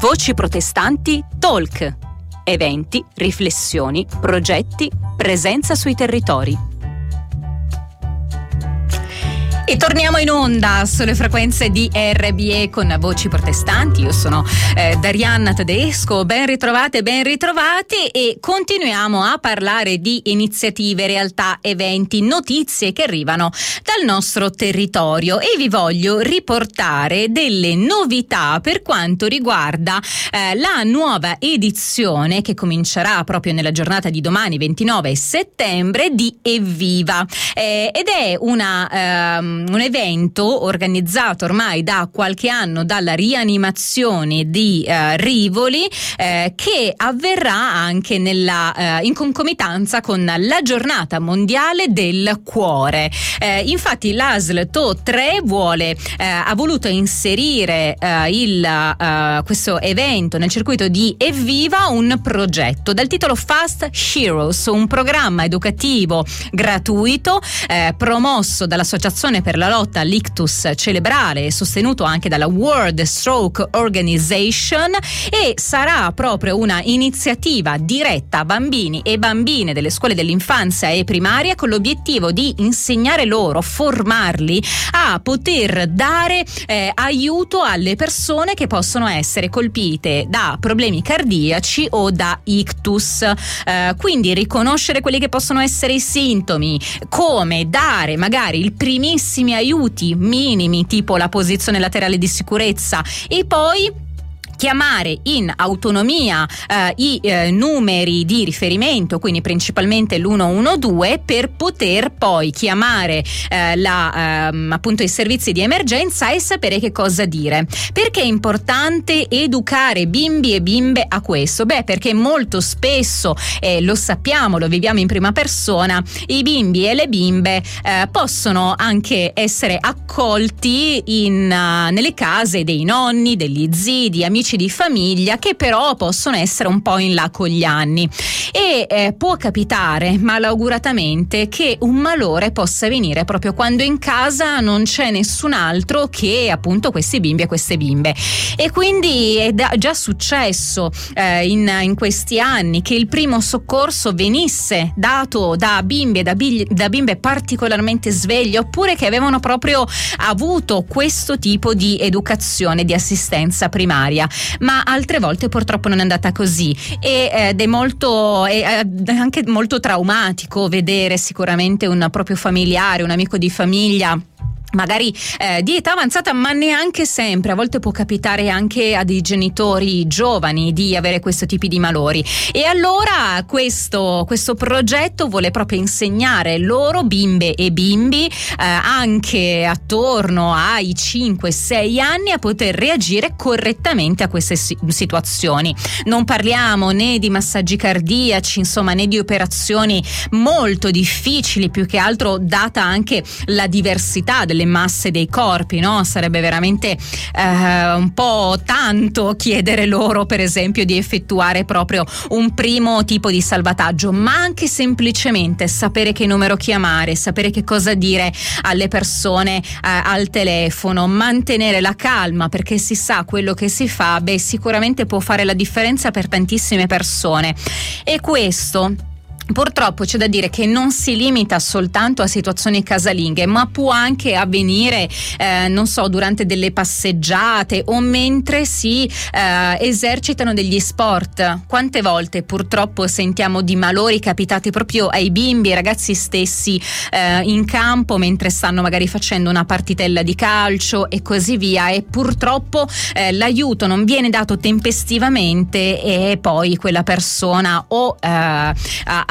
Voci protestanti Talk. Eventi, riflessioni, progetti, presenza sui territori. E torniamo in onda sulle frequenze di RBE con Voci Protestanti. Io sono Darianna Tedesco, ben ritrovate, ben ritrovati, e continuiamo a parlare di iniziative, realtà, eventi, notizie che arrivano dal nostro territorio, e vi voglio riportare delle novità per quanto riguarda la nuova edizione che comincerà proprio nella giornata di domani, 29 settembre, di Evviva, ed è un evento organizzato ormai da qualche anno dalla Rianimazione di Rivoli, che avverrà anche in concomitanza con la giornata mondiale del cuore. Infatti l'ASL TO3 ha voluto inserire questo evento nel circuito di Evviva, un progetto dal titolo Fast Heroes, un programma educativo gratuito promosso dall'Associazione per la lotta all'ictus cerebrale e sostenuto anche dalla World Stroke Organization, e sarà proprio una iniziativa diretta a bambini e bambine delle scuole dell'infanzia e primaria, con l'obiettivo di insegnare loro, formarli a poter dare aiuto alle persone che possono essere colpite da problemi cardiaci o da ictus, quindi riconoscere quelli che possono essere i sintomi, come dare magari i primissimi aiuti minimi, tipo la posizione laterale di sicurezza, e poi chiamare in autonomia i numeri di riferimento, quindi principalmente l'112, per poter poi chiamare appunto i servizi di emergenza e sapere che cosa dire. Perché è importante educare bimbi e bimbe a questo? Perché molto spesso, lo sappiamo, lo viviamo in prima persona, i bimbi e le bimbe possono anche essere accolti nelle case dei nonni, degli zii, di amici di famiglia, che però possono essere un po' in là con gli anni, e può capitare malauguratamente che un malore possa venire proprio quando in casa non c'è nessun altro che appunto questi bimbi e queste bimbe. E quindi è già successo in questi anni che il primo soccorso venisse dato da bimbi e da bimbe particolarmente sveglie, oppure che avevano proprio avuto questo tipo di educazione, di assistenza primaria. Ma altre volte purtroppo non è andata così, ed è anche molto traumatico vedere sicuramente un proprio familiare, un amico di famiglia, magari di età avanzata, ma neanche sempre, a volte può capitare anche a dei genitori giovani di avere questo tipo di malori. E allora questo progetto vuole proprio insegnare loro, bimbe e bimbi, anche attorno ai 5-6 anni, a poter reagire correttamente a queste situazioni. Non parliamo né di massaggi cardiaci, insomma, né di operazioni molto difficili, più che altro data anche la diversità delle masse dei corpi, no? Sarebbe veramente un po' tanto chiedere loro, per esempio, di effettuare proprio un primo tipo di salvataggio, ma anche semplicemente sapere che numero chiamare, sapere che cosa dire alle persone al telefono, mantenere la calma, perché si sa quello che si fa, sicuramente può fare la differenza per tantissime persone. E questo purtroppo c'è da dire che non si limita soltanto a situazioni casalinghe, ma può anche avvenire durante delle passeggiate o mentre si esercitano degli sport. Quante volte purtroppo sentiamo di malori capitati proprio ai bimbi e ai ragazzi stessi in campo mentre stanno magari facendo una partitella di calcio e così via, e purtroppo l'aiuto non viene dato tempestivamente, e poi quella persona ha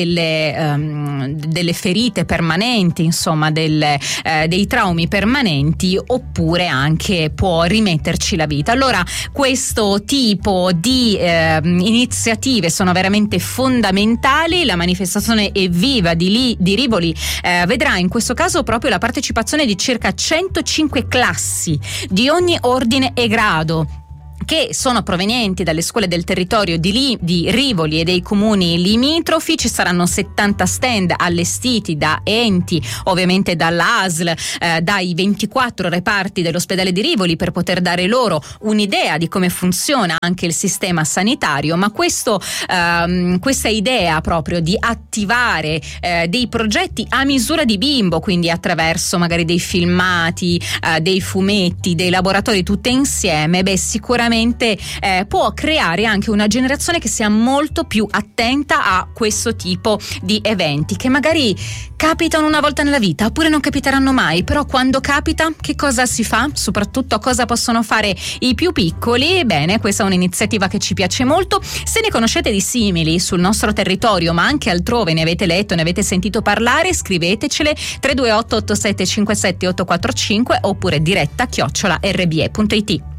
delle ferite permanenti, insomma dei traumi permanenti, oppure anche può rimetterci la vita. Allora questo tipo di iniziative sono veramente fondamentali. La manifestazione Evviva di Rivoli vedrà in questo caso proprio la partecipazione di circa 105 classi di ogni ordine e grado, che sono provenienti dalle scuole del territorio di Rivoli e dei comuni limitrofi. Ci saranno 70 stand allestiti da enti, ovviamente dall'ASL, dai 24 reparti dell'ospedale di Rivoli, per poter dare loro un'idea di come funziona anche il sistema sanitario. Ma questa idea proprio di attivare dei progetti a misura di bimbo, quindi attraverso magari dei filmati, dei fumetti, dei laboratori tutte insieme, sicuramente può creare anche una generazione che sia molto più attenta a questo tipo di eventi, che magari capitano una volta nella vita oppure non capiteranno mai, però quando capita che cosa si fa? Soprattutto cosa possono fare i più piccoli? Ebbene, questa è un'iniziativa che ci piace molto. Se ne conoscete di simili sul nostro territorio ma anche altrove, ne avete letto, ne avete sentito parlare, scrivetecele 328 87 57 845 oppure diretta @rbe.it.